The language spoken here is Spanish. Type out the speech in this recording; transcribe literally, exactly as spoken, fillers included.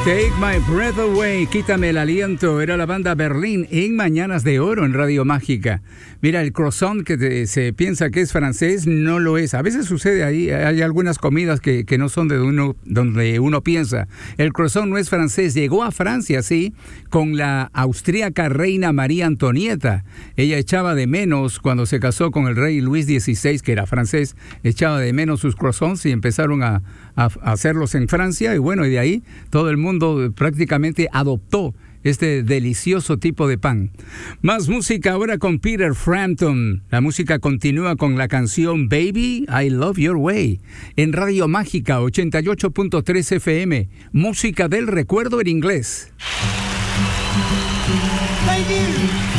Take My Breath Away, quítame el aliento. Era la banda Berlín en Mañanas de Oro en Radio Mágica. Mira, el croissant que te, se piensa que es francés, no lo es. A veces sucede ahí, hay algunas comidas que, que no son de uno, donde uno piensa. El croissant no es francés, llegó a Francia, sí, con la austríaca reina María Antonieta. Ella echaba de menos, cuando se casó con el rey Luis dieciséis, que era francés, echaba de menos sus croissants y empezaron a, a, a hacerlos en Francia. Y bueno, y de ahí todo el mundo prácticamente adoptó este delicioso tipo de pan. Más música ahora con Peter Frampton. La música continúa con la canción Baby, I Love Your Way. En Radio Mágica ochenta y ocho punto tres F M. Música del recuerdo en inglés. Baby.